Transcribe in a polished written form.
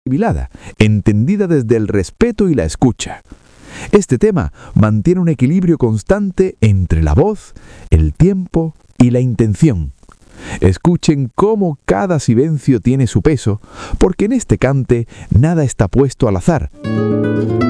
entendida desde el respeto y la escucha. Este tema mantiene un equilibrio constante entre la voz, el tiempo y la intención. Escuchen cómo cada silencio tiene su peso, porque en este cante nada está puesto al azar.